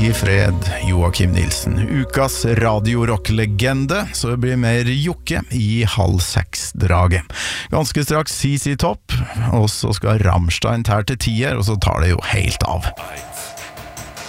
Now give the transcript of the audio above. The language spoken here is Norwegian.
I fred, Joakim Nilsen. Ukas radiorock-legende, så det blir mer Jokke I 5:30-draget. Ganske straks CC Topp, og så skal Rammstein tær til 10, og så tar det jo helt av.